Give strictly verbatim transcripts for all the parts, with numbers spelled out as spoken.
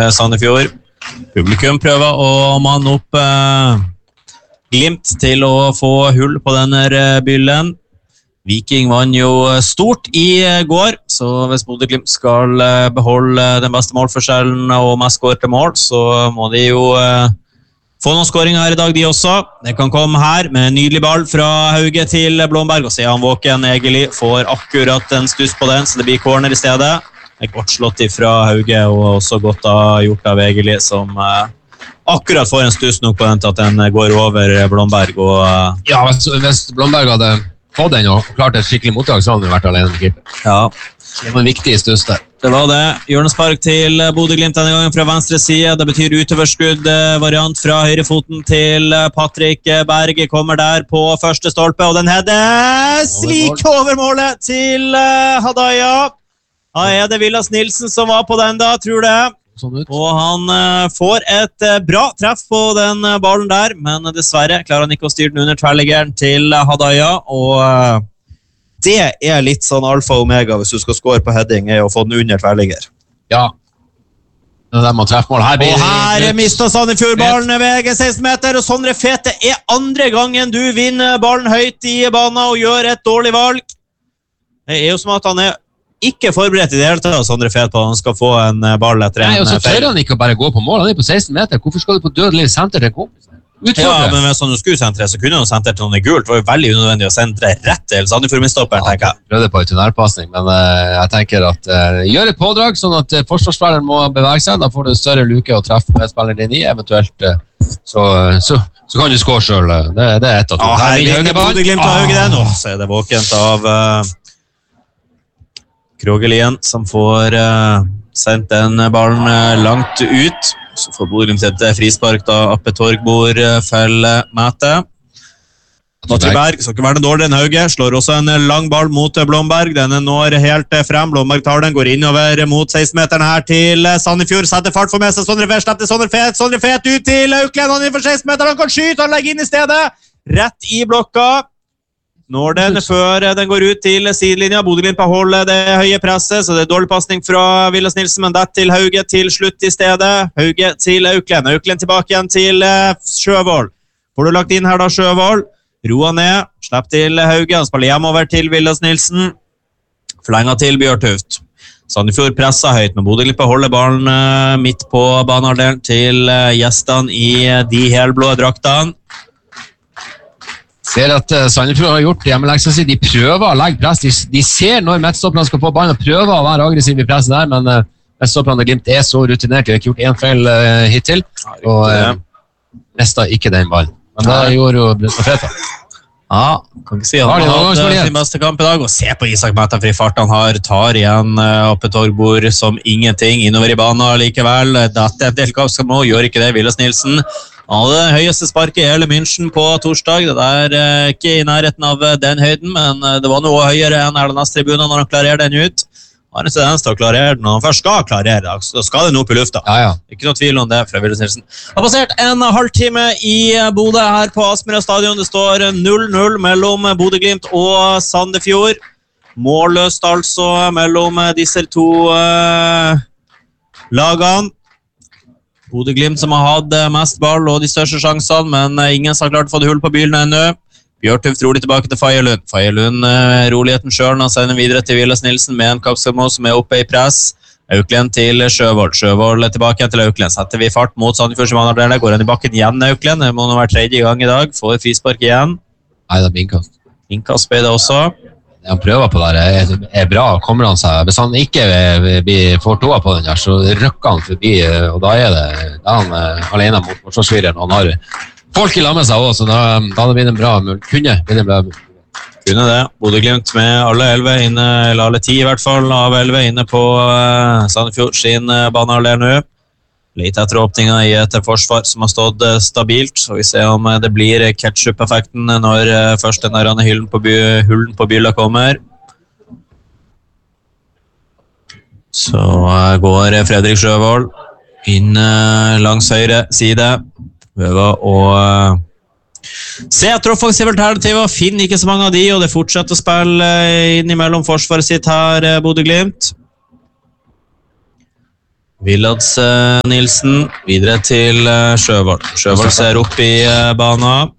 Sandefjord. Publikum prøver å manne opp eh, Glimt til å få hull på denne byllen. Viking vann jo stort i går, så hvis Bodø-Glimt skal beholde den beste målforskjellen og mest skårte mål, så må de jo eh, få noen skåringer her i dag, de også. Det kan komme her med en nydelig ball fra Hauge til Blomberg, og se han våken Egeli får akkurat en stuss på den, så det blir corner i stedet. Det er godt slått ifra Hauge, og også godt gjort av Egeli, som eh, akkurat får en stuss nok på den til at den går over Blomberg. Og, eh, ja, hvis, hvis Blomberg hadde fått den og klart et skikkelig mottak, så hadde han vært alene med keeper. Ja. Det var en viktig stuss der. Det var det. Hjørnespark til Bodø-Glimt denne gangen fra venstre side. Det betyr utoverskudd variant fra høyrefoten til Patrick Berge. Kommer der på første stolpe, og den heades like over målet til Hadaya. Ja, er det Vilas Nilsen som var på den da, tror det. Sånn ut. Og han uh, får et uh, bra treff på den uh, ballen der, men uh, dessverre klarer han ikke å styre den under tverrliggeren til uh, Hadaya, og uh, det er litt sånn alfa og omega hvis du skal score på heading, er å få den under tverrligger. Ja. Det er der man treffer mål. Her blir og her det, mistet Sandefjord ballen ved seksten meter, og Sondre Fete er andre gangen du vinner ballen høyt i banen og gjør et dårlig valg. Det er jo som at han er ikke forberedt i det hele tatt, Sondre Fet, på at han skal få en ball etter en feil. Nei, og så tør han ikke å bare gå på mål, han er på seksten meter. Hvorfor skal du på dødelig senter til kompis? Utfordre. Ja, men hvis han skulle sentre, så kunne han sentre til noen i gult. Det var jo veldig unødvendig å sentre rett til Sandefjord-midtstopperen, tenker jeg. Ja, prøvde på en tunnelpassning, men uh, jeg tenker at uh, gjør et pådrag, sånn at uh, forsvarsspilleren må bevege seg, da får du større luke å treffe med spilleren din i, eventuelt uh, så, uh, så, så kan du skåre selv. Uh, det, det er et av to. Ja, her vil Bodø-Glimt av Hauge den, og så er det våkent av uh, Krogelien, som får uh, sendt den ballen uh, langt ut. Så får Bodø-Glimt et frispark da Appe Torgbord uh, feller Mæte. Patrick Berg, så ikke være noe dårlig enn Hauge, slår også en lang ball mot Blomberg. Denne når helt frem, Blomberg tar den, går innover mot seksten-meteren her til Sandefjord, setter fart for med seg Sondre Fet, slipper til Sondre Fet, Sondre Fet ut til Aukland, han innenfor seksten-meteren, han kan skyte, han legger inn i stedet, rett i blokka. Når den før den går ut til sidelinja, Bodø-Glimt beholder det høye presset, så det er dårlig passning fra Vilas Nilsen, men det til Hauge til slutt i stedet. Hauge til Aukland, Aukland tilbake igjen til Sjøvold. Får du lagt inn her da, Sjøvold? Roa ned, slipp til Hauge, han spiller hjemover til Vilas Nilsen. Forlenget til Bjørtuft. Sandefjord presser høyt, men Bodø-Glimt beholder ballen midt på banehalvdelen til gjestene i de helblå draktene. Ser at uh, Sandefjord har gjort hjemmeleksa si. De prøver å legge press. De, de ser når midtstopperne skal få ballen og prøver å være aggressiv i presset der, men uh, midtstopperne og Glimt er så rutinert. De har ikke gjort en feil uh, hittil, og uh, mistet ikke den ballen. Men det gjorde jo Feta. Ja, kan ikke si at han har hatt sin beste kamp i dag, og se på Isak Mæta fri fart han har, tar igjen uh, Appe Torgbord som ingenting, innover i banen likevel. Dette er et delkapsmål, gjør ikke det, Vilas Nilsen. Han hadde det høyeste sparket i hele München på torsdag. Det er eh, ikke i nærheten av den høyden, men eh, det var noe høyere enn Erlandas-tribunen når han klarerer den ut. Han har en tendens til å klarere den, når han først skal klarere, så skal den opp i lufta. Ja, ja. Ikke noe tvil om det fra Vilas Nilsen. Det har passert en halvtime i Bodø her på Aspmyra stadion. Det står null null mellom Bodø-Glimt og Sandefjord. Målløst altså mellom disse to eh, lagene. Bodø-Glimt som har hatt mest ball og de største sjansene, men ingen som har klart å få det hull på bilen ennå. Bjørtuft rolig tilbake til Fagerlund. Fagerlund uh, roligheten selv, han sender videre til Vilas Nilsen med en Kapsamo som er oppe i press. Aukland til Sjøvold. Sjøvold tilbake til Aukland. Setter vi fart mot Sandefjord som han har der. Går han i bakken igjen, Aukland. Det må nå være tredje gang i dag. Får frispark igjen. Nei, det er innkast. Innkast ble det også. Det han prøver på der er, er bra, kommer han seg. Hvis han ikke blir, får tåa på den der, så røkker han forbi, og da er det da er han uh, alene mot forsvarsvireren. Han har folk i lammet seg også, så da, da det blir det bra. Kunne blir det bra. Kunne det. Bodø-Glimt med alle elleve inne, eller alle ti i hvert fall, av elleve inne på uh, Sandefjord sin uh, banehalvdel nå. Litt etter åpningen i et forsvar som har stått uh, stabilt, så vi ser om uh, det blir ketchup-effekten når uh, først den der hullen på, by, hullen på bylla kommer. Så uh, går Fredrik Sjøvold inn uh, langs høyre side. Prøver å uh, se etter offensive alternativer, finner ikke så mange av de, og det fortsetter å spille uh, inn imellom forsvaret sitt her, uh, Bodø-Glimt. Villads Nilsen, videre til Sjøvold. Sjøvold ser opp i banen.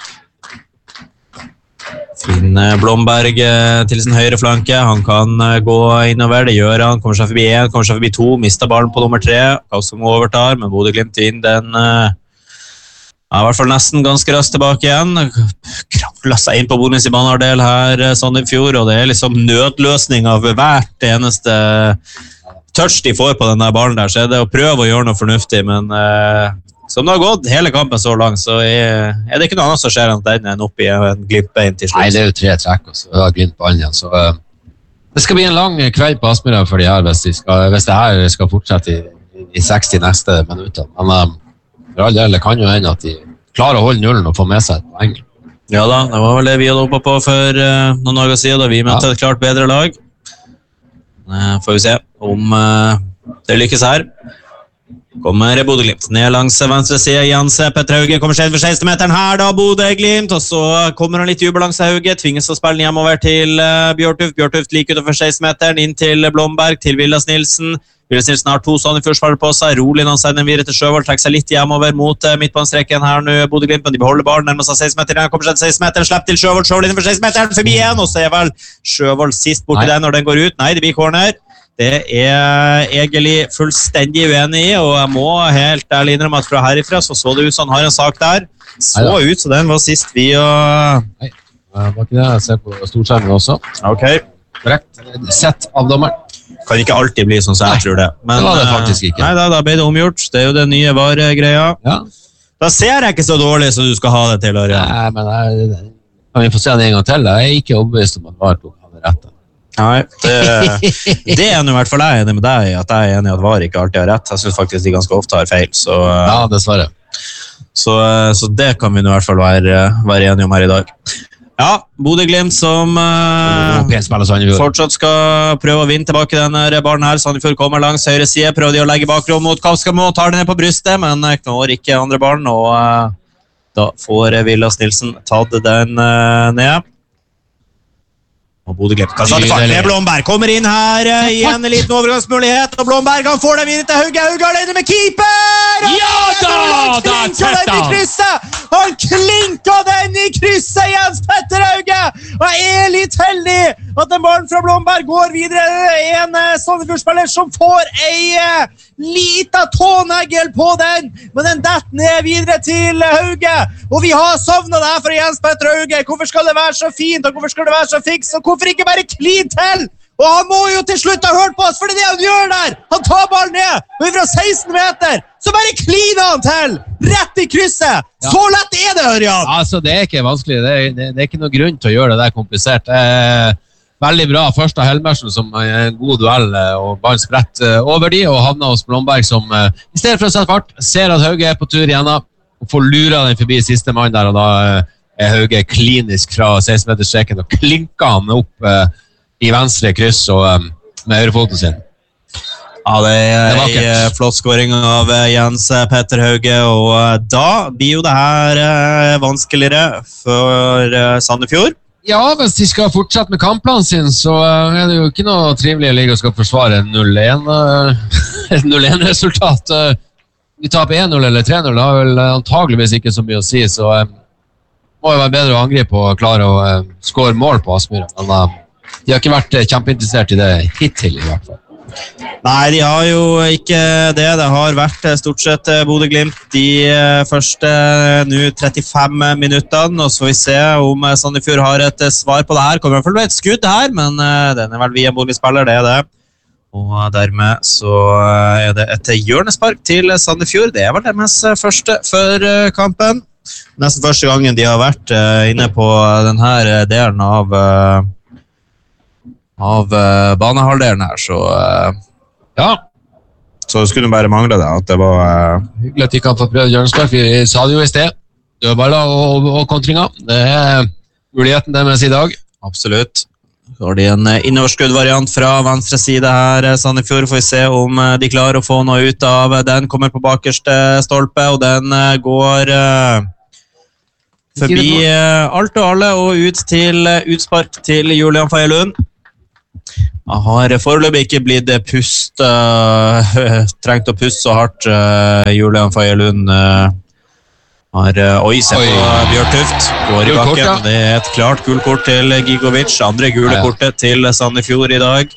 Finner Blomberg til sin høyre flanke. Han kan gå innover, det gjør han. Kommer seg forbi en, kommer seg forbi to, mister ballen på nummer tre. Kausum overtar, men Bodø Glimt inn den... Ja, i hvert fall nesten ganske raskt tilbake igjen. Kravler seg inn på Bodøs i banehalvdel her, Sandefjord, og det er liksom nødløsning av hvert eneste touch de får på den der ballen der, så er det å prøve å gjøre noe fornuftig, men eh, som det har gått hele kampen så langt, så er, er det ikke noe annet som skjer enn at den er oppe i en Glimt-bein til slutt. Nei, det er jo tre trekk, og så har Glimt ballen igjen, så uh, det skal bli en lang kveld på Aspmyra for de her, hvis, de skal, hvis det her skal fortsette i, i seksti neste minutter, men uh, for all del, det kan jo hende at de klarer å holde nullen og få med seg et poeng. Ja da, det var vel det vi hadde oppet på for uh, noen dager siden, da vi møtte ja. Et klart bedre lag. Uh, får vi se om uh, det lykkes her. Kommer Bodø Glimt ned langs venstre side. Jans Petter Hauge kommer seg for seksten meteren her da, Bodø Glimt, og så kommer han litt i ubalanse Hauge, tvinges å spille hjemover til uh, Bjørtuft. Bjørtuft like utenfor seksten meteren, inn til Blomberg, til Villas Nilsen. Villas Nilsen har to Sandefjord-spillere på seg. Rolig når han sender den videre til Sjøvold, trekker seg litt hjemover mot uh, midtbanestreken her nå, Bodø Glimt, men de beholder ballen, nærmer seg seksten meteren, kommer seg til seksten meteren, slipper til Sjøvold, Sjøvold innenfor seksten meteren, forbi igjen, og så er vel Sjøvold sist borti den når den går ut. Nei, det blir corner. Det er egentlig fullstendig uenig i, og jeg må helt ærlig innrømme at fra herifra så så det ut som han har en sak der. Så Neida. Ut, så den var sist vi og... Nei, det var ikke det. Jeg ser på storskjermen også. Ok. Korrekt. Sett av dommeren. Kan ikke alltid bli sånn som jeg nei, tror det. Men, det var det faktisk ikke. Nei, da, da ble det omgjort. Det er jo det nye varegreia. Ja. Da ser jeg ikke så dårlig så du skal ha det til, Ørjan. Nei, men jeg, kan vi få se den en gang til? Jeg er ikke overbevist om at VAR tok han rett. Nei, det, det er nå i hvert fall jeg enig med deg i, at jeg er enig i at VAR ikke alltid har rett. Jeg synes faktisk de ganske ofte har feil. Så, ja, dessverre. Så, så det kan vi nå i hvert fall være, være enige om her i dag. Ja, Bodø Glimt som uh, fortsatt skal prøve å vinne tilbake denne ballen her. Sandefjord kommer langs høyre side, prøver de å legge bakrom mot Kavskamo, tar den ned på brystet, men når ikke andre ballen, og uh, da får Villas Nilsen tatt den uh, ned. Og Bodø Glimt kan starte fart med Blomberg, kommer inn her uh, igjen en liten overgangsmulighet, og Blomberg han får den videre til Hauge, Hauge alene med keeper! Ja da! Da setter han! Han klinka den i krysset, Jens Petter Hauge, og er litt heldig at den ballen fra Blomberg går videre. En uh, Sandefjord-spiller som får ei uh, lita tånegel på den, men den detter ned videre til Hauge, og vi har savnet det her fra Jens Petter Hauge. Hvorfor skal det være så fint, og hvorfor skal det være så fiks, og hvorfor ikke bare klin til? Og han må jo til slutt ha hørt på oss, for det er det han gjør der. Han tar ballen ned, og fra seksten meter, så bare kliner han til, rett i krysset. Ja. Så lett er det, Ørjan. Altså, det er ikke vanskelig, det er, det, det er ikke noe grunn til å gjøre det der komplisert. Det er veldig bra først av Helmersen, som er en god duell, og bare spredt over de, og havner hos Blomberg, som i stedet for å sette fart, ser at Hauge er på tur igjen, og får lura den forbi siste mann der, og da er Hauge klinisk fra seksten meters streken, og klinker han opp i venstre kryss og um, med høyrefoten sin. Ja, det er en flott skåring av Jens Petter Hauge, og da blir jo det her vanskeligere for Sandefjord. Ja, hvis de skal fortsette med kampplanen sin, så er det jo ikke noe trivelig å ligge og skal forsvare null én et null én-resultat. Vi taper én null eller tre null, det har vel antageligvis ikke så mye å si, så um, må det være bedre å angripe og klare å uh, skåre mål på Aspmyra. Men uh, de har ikke vært kjempeinteressert i det hittil i hvert fall. Nei, de har jo ikke det. Det har vært stort sett Bodø Glimt de første nu trettifem minuttene, og så får vi se om Sandefjord har et svar på det her. Kommer i hvert fall et skudd her, men den er vel via Bodø-spiller, det er det. Og dermed så er det et hjørnespark til Sandefjord. Det er vel deres første for kampen. Nesten første gangen de har vært inne på denne delen av av uh, banehalvdelen her, så uh, ja, så skulle det bare mangle det, at det var uh, hyggelig at de kan få prøve hjørnespark. Vi sa det jo i sted, dødballer og, og, og kontringer, det er muligheten deres i dag. Absolutt. Så har de en uh, innoverskudd-variant fra venstre side her, Sandefjord, får vi se om uh, de klarer å få noe ut av den, kommer på bakerste stolpe, og den uh, går uh, forbi uh, alt og alle, og ut til uh, utspark til Julian Feilund. Jeg har foreløpig ikke blitt pust, uh, trengt å puste så hardt. Uh, Julian Fagerlund uh, har uh, oi, se på Bjørtuft. Går i bakken. Ja. Det er et klart gullkort til Gigovic. Andre gule ja, ja. kortet til Sandefjord i dag.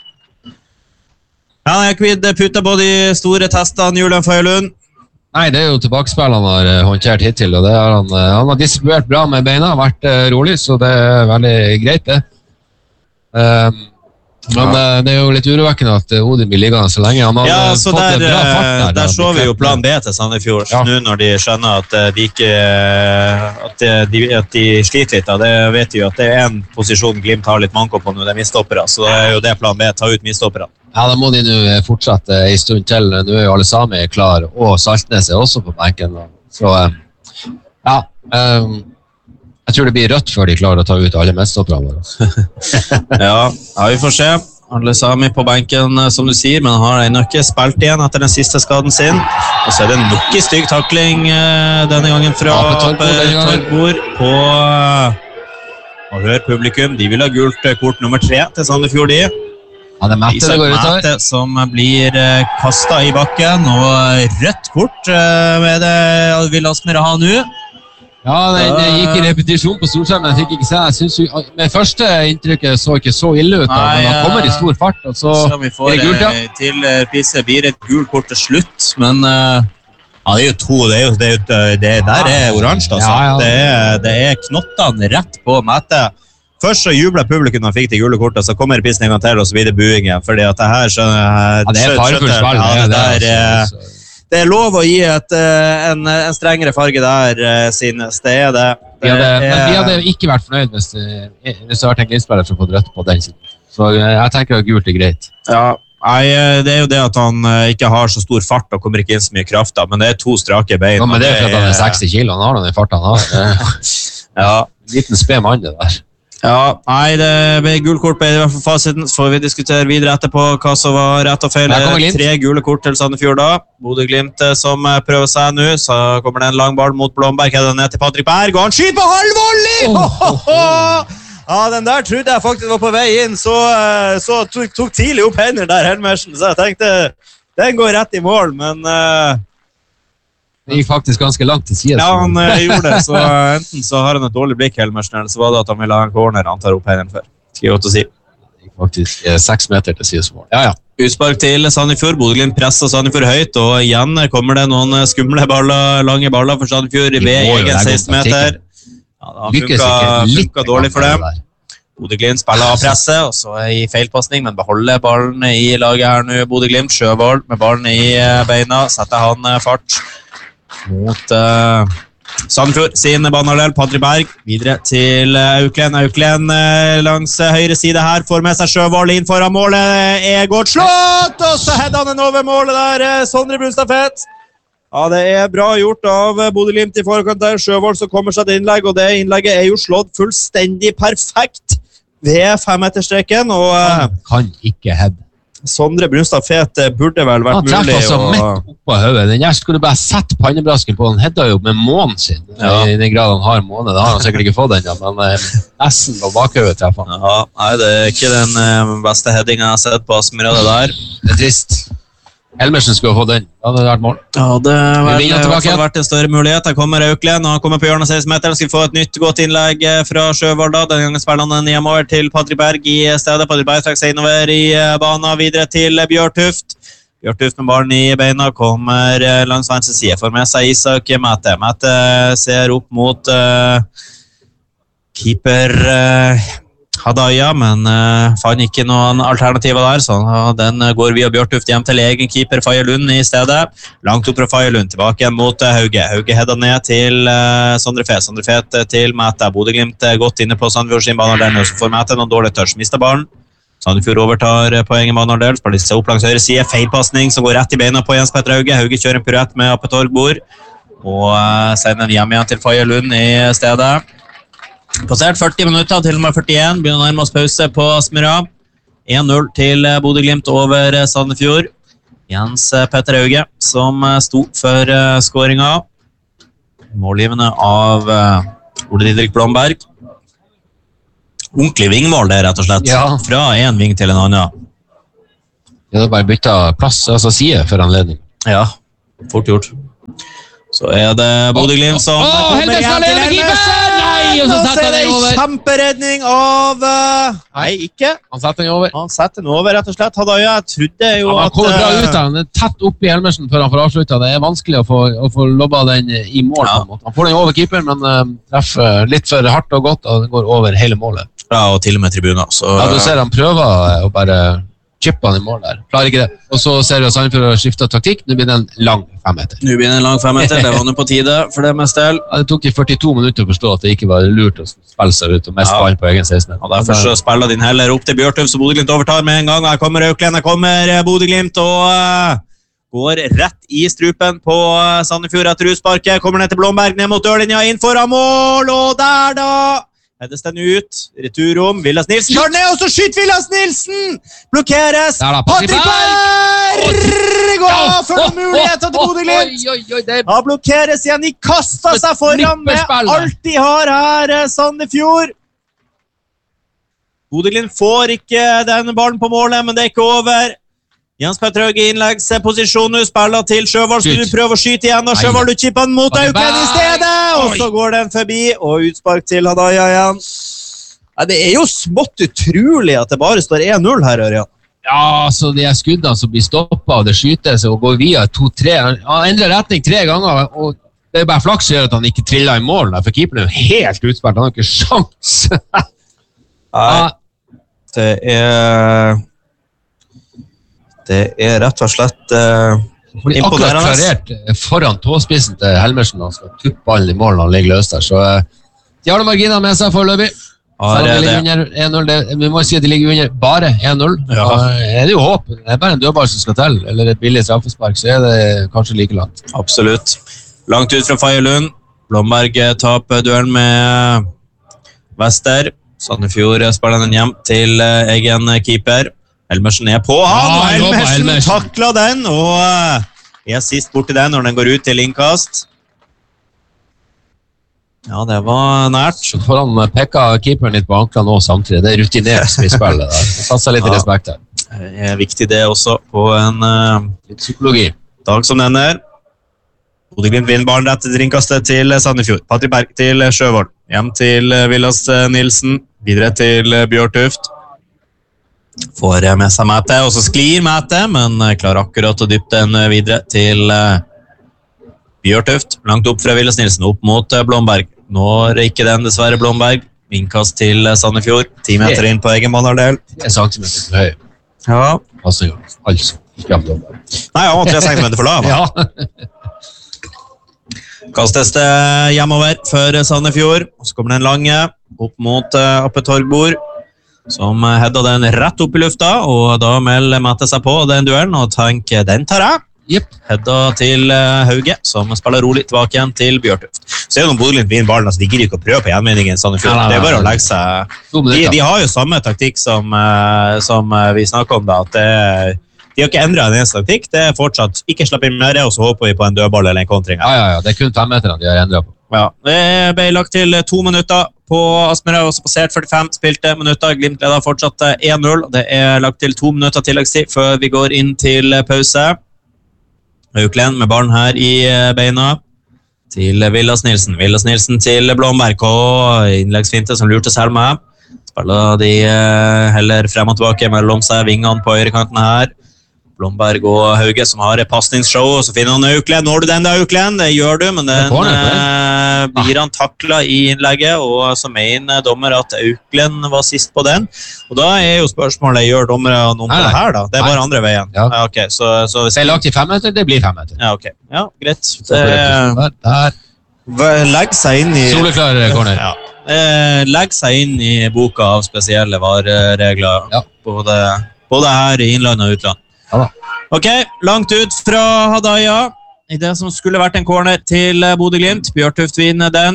Ja, jeg har ikke putta på de store testene, Julian Fagerlund. Nei, det er jo tilbakespill han har håndtert hittil, og det har han, han har distribuert bra med beina, vært uh, rolig, så det er veldig greit det. Um, Men ja. det er jo litt urovekkende at Odin blir liggende så lenge. Han har ja, så fått der, bra fart der. Der så vi jo plan B til Sandefjord, ja. Nå når de skjønner at de ikke at de, at de sliter litt. Det vet vi jo at det er en posisjon Glimt har litt manko på nå, det er midtstoppere, så det er jo det plan B, ta ut midtstoppere. Ja, da må de nå fortsette en stund til. Nå er jo alle sammen klar, og Saltnes er også på benken. Så ja, um, jeg tror det blir rødt før de klarer å ta ut alle midtstopperne våre. ja, ja, vi får se. Alle Sami på benken, som du sier, men har ennå ikke spilt igjen etter den siste skaden sin. Og så er det nok i stygg takling denne gangen fra Torgbord på... Og hør publikum, de vil ha gult kort nummer tre til Sandefjord. De. Ja, det er Mette det går ut her. Mette som blir kastet i bakken, og rødt kort med det vil Asmir ha nå. Ja, den gikk i repetisjon på storskjermen, jeg fikk ikke se. Jeg synes jo, med første inntrykket så ikke så ille ut, Nei, men han kommer i stor fart, og så, så vi får, er det gult, ja. Til Pisse blir et gult kort til slutt, men uh, ja, det er jo to, det er jo, det er jo, det der er oransje, altså. Ja, ja. Det, er, det er knottene rett på Mette. Først så jublet publikum når han fikk det gule kortet, så kommer Pissen en gang til, og så blir det buing igjen, fordi at det her skjønner jeg... Ja, det er farefullt spill. Ja, det der er... Det er lov å gi et, en, en strengere farge der, synes. Det er det. det, det er, men vi hadde ikke vært fornøyd hvis det, hvis det var en Glimt-spiller som fått rødt på den siden. Så jeg tenker at gult er greit. Ja, nei, det er jo det at han ikke har så stor fart og kommer ikke inn så mye kraft da, men det er to strake bein. Ja, men det er for at han er seksti kilo, han har den i fart han har. Ja, liten sped mann det der. Ja, nei, det ble gullkort på i hvert fall fasiten, så får vi diskutere videre etterpå hva som var rett og feil. Tre gule kort til Sandefjord da. Bodø Glimt som prøver seg nå, så kommer det en lang ball mot Blomberg, heller ned til Patrick Berg, og han skyter på halvvolley! Oh, oh, oh. Ja, den der trodde jeg faktisk var på vei inn, så, så tok, tok tidlig opp hender der, Helmersen, så jeg tenkte, den går rett i mål, men... Uh, det gikk faktisk ganske langt til siden. Ja, han uh, gjorde det, så uh, enten så har han et dårlig blikk, Helmersen, eller så var det at han ville ha en corner han tar opp hendene før. Skal jeg godt å si. Det gikk faktisk uh, seks meter til sidesmål. Ja, ja. Utspark til Sandefjord, Bodø Glimt presser Sandefjord høyt, og igjen kommer det noen skumle baller, lange baller for Sandefjord ved egen seksten meter. Ja, det har funket dårlig for dem. Bodø Glimt spiller av presse, og så i feilpassning, men beholder ballen i laget her nå. Bodø Glimt, Sjøvold med ballen i beina, setter han fart mot uh, Sandefjord sin banehalvdel. Patrick Berg videre til Auklend. Auklend uh, langs høyre side her, får med seg Sjøvold inn foran målet, er godt slått, og så header han en over målet der, uh, Sondre Brunstad-Fett. Ja, det er bra gjort av Bodø Glimt i forkant der, Sjøvold som kommer seg til innlegg, og det innlegget er jo slått fullstendig perfekt ved femmeterstreken, og uh, han kan ikke heade. Sondre Brunstad-Fett burde vel vært mulig. Han treffer altså og... midt opp på høyet. Den her skulle bare sett pannebrasken på. Han hedda jo med månen sin. Ja. I den grad han har måne. Det har han sikkert ikke fått ennå, men eh, nesten på bakhøyet treffer han. Ja, nei, det er ikke den eh, beste headingen jeg har sett på Asmir det der. Det er trist. Helmersen skulle ha fått den. Det hadde vært mål. Ja, det har vært en større mulighet. Her kommer Auklend, og han kommer på hjørnet seksten meter. Han skal få et nytt godt innlegg fra Sjøvold. Den gangen spiller han hjemover til Patrick Berg i stedet. Patrick Berg trekker seg innover i banen, videre til Bjørtuft. Bjørtuft med ballen i beina kommer langs venstre side. Får med seg Isak Mette. Mette ser opp mot uh, keeper... Uh, Hadaya, men uh, fann ikke noen alternativer der, så uh, den uh, går via Bjørtuft hjem til egen keeper Fagerlund i stedet. Langt opp fra Fagerlund, tilbake igjen mot uh, Hauge. Hauge hedder ned til uh, Sondre Fet. Sondre Fet uh, til Mette. Bodø Glimt uh, godt inne på Sandefjord sin banehalvdel, så får Mette noen dårlig touch. Mister ballen. Sandefjord overtar uh, poenget banehalvdel, spiller seg opp langs høyre side. Feilpassning som går rett i beina på Jens Petter Hauge. Hauge kjører en piruett med Appe Torgbord, og uh, sender den hjem igjen til Fagerlund i stedet. Passert førti minutter til nummer førtien, begynner nærmest pause på Asmira. en null til Bodø Glimt over Sandefjord. Jens Petter Hauge som sto for skåringen. Målgivende av Ole Didrik Blomberg. Ordentlig vingmål det, rett og slett. Ja. Fra en ving til en annen. De hadde bare byttet plass, altså side for anledning. Ja, fort gjort. Så er det Bodø-Glimt som Åh, oh, kommer igjen til Helmesen! Nei, og så setter han den over. Kjemperedning av... Uh, nei, ikke. Han setter den over. Han setter den over, rett og slett. Hadde jeg trodde jo han at... Han kommer bra ut, han er tett opp i Helmesen før han får avsluttet. Det er vanskelig å få, å få lobba den i mål. Ja. Han får den over keeper, men uh, treffer litt for hardt og godt, og den går over hele målet. Ja, og til og med tribuner. Så, ja, du ser han prøver å bare... chippe han i mål der. Klarer ikke det. Og så ser vi at Sandefjord har skiftet taktikk. Nå blir det en lang femmeter. Nå blir det en lang femmeter. Det var nå på tide for det mest del. Ja, det tok i førtito minutter å forstå at det ikke var lurt å spille seg ut og mest ja. ball på egen seksten. Og derfor så spiller din heller opp til Bjørtøv, så Bodø-Glimt overtar med en gang. Her kommer Auklend, her kommer Bodø-Glimt og uh, går rett i strupen på uh, Sandefjord etter utsparket. Kommer ned til Blomberg, ned mot dørlinja, inn foran mål, og der da! Hedes den ut, returom, Villas Nilsen tar ned, og så skyter Villas Nilsen! Blokkeres, Patrick Berg! Gå for noen muligheter til Bodø-Glimt! Han blokkeres igjen, de kastet seg foran med alt de har her, Sandefjord. Bodø-Glimt får ikke denne ballen på målet, men det er ikke over. Jens Petter Hauge innleggsposisjon nå, spiller til Sjøvold, skal du prøve å skyte igjen, og Sjøvold ut chipper den mot Auklend i stedet, og så går den forbi, og utspark til Hadaya igjen. Ja, det er jo smått utrolig at det bare står en null her, Ørjan. Ja, så de er skuddene som blir stoppet, og det skytes, og går via to tre, han endrer retning tre ganger, og det er bare flaks som gjør at han ikke triller i mål, for keeperen er jo helt utspart, han har ikke sjans. Nei, det er... Det er rett og slett uh, imponerende. Akkurat klarert foran tåspissen til Helmersen, han skal tuppe ballen i mål når han ligger løs der, så uh, de har det marginer med seg foreløpig. Ja, det er det. Under en null, det, vi må si at de ligger under bare en null. Ja. Da er det jo håp, det er bare en dødball som skal til, eller et billig straffespark, så er det kanskje like langt. Absolutt. Langt ut fra Feierlund. Blomberg taper duellen med Vester. Sandefjord spiller den hjem til uh, egen keeper. Helmersen er på han, og Helmersen, Helmersen takler den, og er sist borti den når den går ut til innkast. Ja, det var nært. Så får han pekka keeperen litt på ankelen nå samtidig. Det er rutinert som vi spiller der. Det satser litt ja, i respekt her. Det er viktig det også på en uh, litt psykologi. Dag som denne. Bodø-Glimt vinner ballen rett til innkastet til Sandefjord. Patrick Berg til Sjøvold. Hjem til Villas Nilsen. Videre til Bjørtuft. Får med seg Mæte, og så sklir Mæte, men klarer akkurat å dyppe den videre til uh, Bjørtuft. Langt opp fra Villas Nilsen, opp mot uh, Blomberg. Når ikke den dessverre Blomberg. Innkast til uh, Sandefjord. Ti meter inn på egen banehalvdel. Det er centimeter for høy. Ja. Altså, altså. Ja. Nei, han var tre centimeter for lav. Ja. Kastes det hjemover for Sandefjord. Og så kommer den lange opp mot uh, Appe Torgbord, som hedda den rett opp i lufta, og da melder Mette seg på den duellen, og tenker, den tar jeg. Yep. Hedda til Hauge, som spiller rolig tilbake igjen til Bjørtuft. Så er det noen Bodø-Glimt vinner ballen, altså de gir ikke å prøve på gjenvinningen i Sandefjord. Ja, det er bare å legge seg. De, de har jo samme taktikk som, som vi snakket om da, at det, de har ikke endret en eneste taktikk, det er fortsatt ikke slapp inn mer, og så håper vi på en dødball eller en kontring. Ja, ja, ja, det er kun fem meter de har endret på. Ja, det ble lagt til to minutter på Aspmyra, også passert førtifem spilte minutter. Glimt leder fortsatt en null. Det er lagt til to minutter tilleggstid før vi går inn til pause. Auklend med ballen her i beina til Villas Nilsen. Villas Nilsen til Blomberg og innleggsfinte som lurte selv med. Spiller de heller frem og tilbake mellom seg, vingene på høyrekanten her. Blomberg og Hauge som har et passningsshow, og så finner han Auklend. Når du den da, Auklend? Det gjør du, men den eh, blir han taklet i innlegget, og så mener dommer at Auklend var sist på den. Og da er jo spørsmålet, gjør dommer noe på det her da? Det er bare andre veien. Ja. Ja, okay, så, så det er lagt i fem meter, det blir fem meter. Ja, ok. Ja, greit. Det, der. Legg seg inn i... Soleklar corner. Ja. Eh, legg seg inn i boka av spesielle vareregler, ja. både, både her i innland og utland. Ja, ok, langt ut fra Hadaya i det som skulle vært en corner til Bodø-Glimt. Bjørtuft vinner den,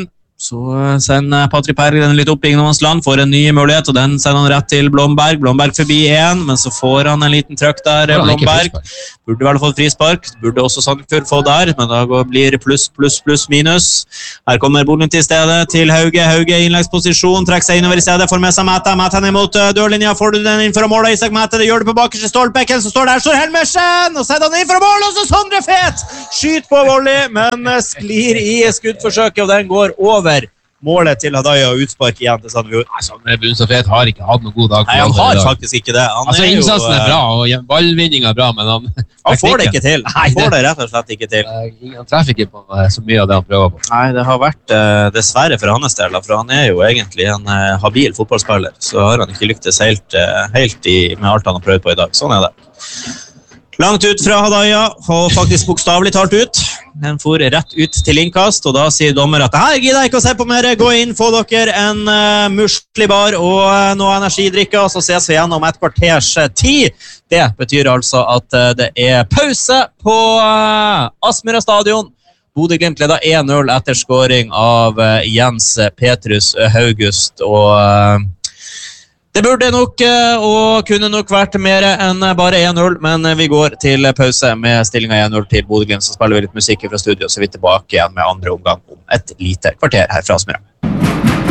Så sender Patrick Berg den litt opp i Ingemannsland, får en ny mulighet, og den sender han rett til Blomberg. Blomberg forbi en, men så får han en liten trøkk der, Blomberg. Burde vel fått frispark, burde også Sandefjord få der, men da blir det pluss, pluss, pluss, minus. Her kommer Bodlund til stedet, til Hauge. Hauge i innleggsposisjon, trekker seg innover i stedet, får med seg Mæta. Mæta ned mot dørlinja, får du den inn for å måle Isak Mæta, det gjør det på bakerste stolpekken, så står der, står Helmersen, og setter han inn for å måle, og så Sondre Fet! Skyt på volley, men sklir i skuddforsøket, og den går over målet til Hadaya og utspark igjen til Sandefjord. Nei, Sondre Brunstad-Fet har ikke hatt noen god dag. Nei, han har faktisk ikke det. Han altså, er innsatsen jo, er bra, og ballvinningen er bra, men han... Han får det ikke til. Han får det rett og slett ikke til. Han treffer ikke på så mye av det han prøver på. Nei, det har vært dessverre for hans del, for han er jo egentlig en habil fotballspiller, så har han ikke lyktes helt, helt i, med alt han har prøvd på i dag. Sånn er det. Langt ut fra Hadaya, og faktisk bokstavlig talt ut. Den får rett ut til innkast, og da sier dommer at her gidder jeg ikke å se på mer, gå inn, få dere en uh, muslibar og uh, noe energidrikke, og så ses vi igjen om et kvarters tid. Det betyr altså at uh, det er pause på uh, Aspmyra stadion. Bodø-Glimt leder én null etter scoring av uh, Jens Petrus Haugust, og... Uh, Det burde nok og kunne nok vært mer enn bare én null, men vi går til pause med stillingen én null til Bodø-Glimt, så spiller vi litt musikk fra studio, så er vi tilbake igjen med andre omgang om et lite kvarter her fra Aspmyra.